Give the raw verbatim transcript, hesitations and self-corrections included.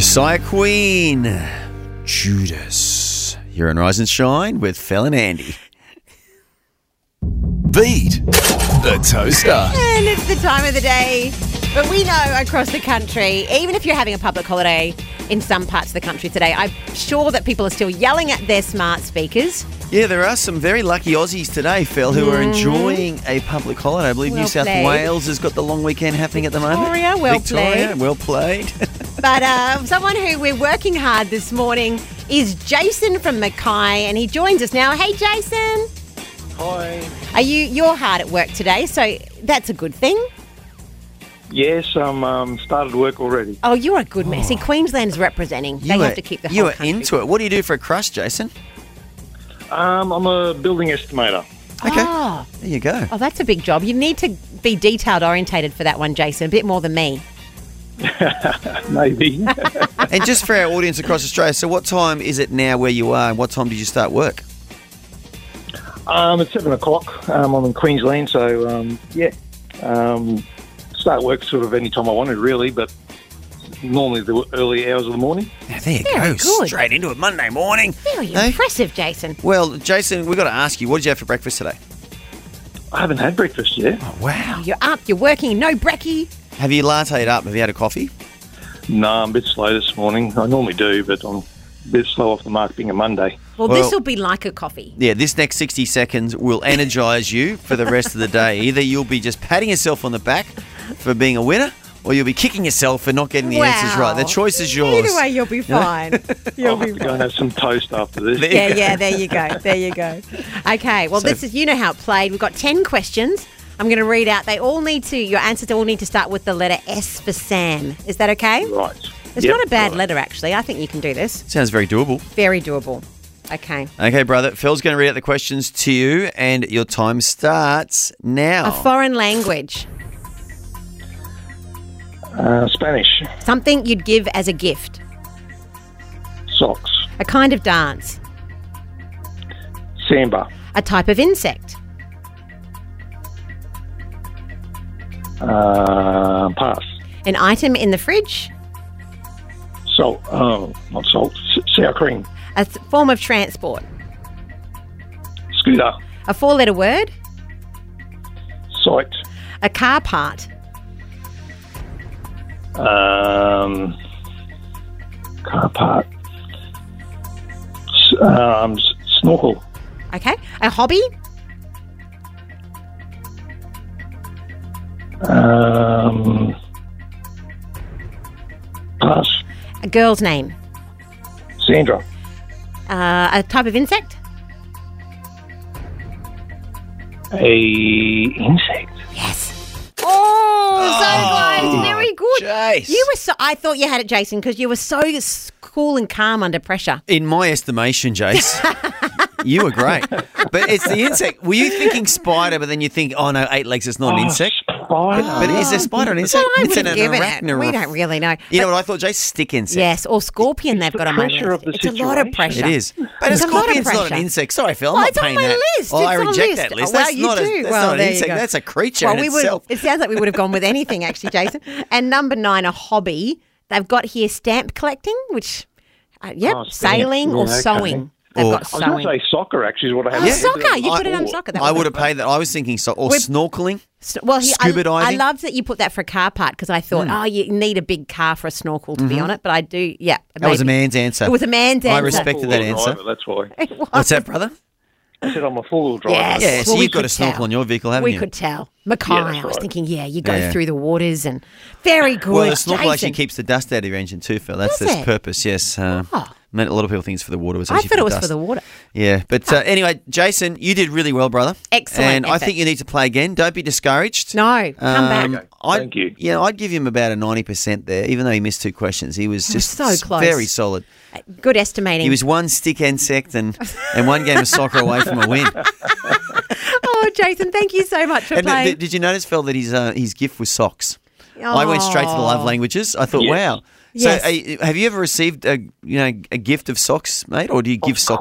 Josiah Queen, Judas. Here on Rise and Shine with Phil and Andy. Beat the toaster. And it's the time of the day. But we know across the country, even if you're having a public holiday in some parts of the country today, I'm sure that people are still yelling at their smart speakers. Yeah, there are some very lucky Aussies today, Phil, who are enjoying a public holiday. I believe Well New South played. Wales has got the long weekend happening at the moment. Victoria, well Victoria, played. well played. But uh, someone who we're working hard this morning is Jason from Mackay, and he joins us now. Hey, Jason. Hi. Are you, you're hard at work today, so that's a good thing. Yes, I'm um, started work already. Oh, you're a good man. See, Queensland's representing. They You have are- to keep the whole You are country. into it. What do you do for a crush, Jason? Um, I'm a building estimator. Okay. Oh. There you go. Oh, that's a big job. You need to be detailed orientated for that one, Jason, a bit more than me. Maybe. And just for our audience across Australia, so what time is it now where you are, and what time did you start work? um, it's seven o'clock. Um, I'm in Queensland, so um, yeah. Um, start work sort of any time I wanted, really, but normally the early hours of the morning. Now, there you Very go. good. Straight into it, Monday morning. Very Hey? impressive, Jason. Well, Jason, we've got to ask you, what did you have for breakfast today? I haven't had breakfast yet. Oh, wow. You're up, you're working, no brekkie. Have you latte'd up? Have you had a coffee? No, I'm a bit slow this morning. I normally do, but I'm a bit slow off the mark being a Monday. Well, Well- this will be like a coffee. Yeah, this next sixty seconds will energise you for the rest of the day. Either you'll be just patting yourself on the back for being a winner, or you'll be kicking yourself for not getting the answers right. The choice is yours. Either way, you'll be fine. You'll I'll be have to go fine. and have some toast after this. There Yeah, you go. yeah, there you go. There you go. Okay, well, So- this is, you know how it played. We've got ten questions. I'm going to read out. They all need to, your answers all need to start with the letter S for Sam. Is that okay? Right. It's Yep, not a bad right. letter, actually. I think you can do this. Sounds very doable. Very doable. Okay. Okay, brother. Phil's going to read out the questions to you, and your time starts now. A foreign language. Uh, Spanish. Something you'd give as a gift. Socks. A kind of dance. Samba. A type of insect. Uh, pass. An item in the fridge. Salt. Oh, not salt. S- sour cream. A th- form of transport. Scooter. A four-letter word. Sight. A car part. Um, car part. S- um, s- snorkel. Okay. A hobby. Um, pass. A girl's name. Sandra. Uh, a type of insect. A insect. Yes. Oh, so close. Very good. Jace. You were so. I thought you had it, Jason, because you were so s- cool and calm under pressure. In my estimation, Jace, you were great. But it's the insect. Were you thinking spider, but then you think, oh, no, eight legs, it's not an Oh, insect? spider. But is a spider an insect? Well, I It's would an have given it. arachnid. We don't really know. You know But- what I thought, Jace? Stick insect. Yes, or scorpion they've the got on my pressure list. of the It's a lot of situation. pressure. It is. But a It's a lot of scorpion's not an pressure. insect. Sorry, Phil. I'm Well, not it's on paying my that. list. Oh, It's I on reject list. that list. Oh, well, that's you not, do. A, that's Well, not an there you insect. go. That's a creature Well, in we would. itself. It sounds like we would have gone with anything, actually, Jason. And number nine, a hobby. They've got here stamp collecting, which, uh, yep, Oh, stamp. sailing or Yeah, okay. sewing. They've Or- got I was going sewing. to say soccer, actually, is what I had. Oh, Yeah. soccer. You I- put it on soccer. That I was would have good. paid that. I was thinking so, or We're- snorkeling. So- Well, he, Scuba I, I diving? loved that you put that for a car part because I thought, oh, you need a big car for a snorkel to be on it. But I do, yeah. That was a maybe. man's answer. It was a man's I answer. respected that Four-wheel answer. driver, that's why. It was. What's that, brother? I said I'm a four-wheel driver. Yes. Yeah, so Well, we you've got could a snorkel tell. on your vehicle, haven't We you? could tell. Mackay, Yeah, that's I was right. thinking, yeah, you go Yeah. through the waters and very good. Well, the snorkel Jason. actually keeps the dust out of your engine too, Phil. That's Does its it? purpose, yes. Uh, Oh. meant a lot of people think it's for the water. It was I actually thought it was dust. for the water. Yeah, but uh, anyway, Jason, you did really well, brother. Excellent And I effort. think you need to play again. Don't be discouraged. No, come back. Um, Okay, I'd- thank you. Yeah, I'd give him about a ninety percent there, even though he missed two questions. He was He was just so s- close. very solid. Good estimating. He was one stick insect and, and one game of soccer away from a win. Oh, Jason, thank you so much for And th- playing. th- did you notice, Phil, that his uh, his gift was socks? I went straight to the love Oh. languages. I thought, Yes. wow. Yes. So, uh, have you ever received a you know a gift of socks, mate, or do you give Of socks?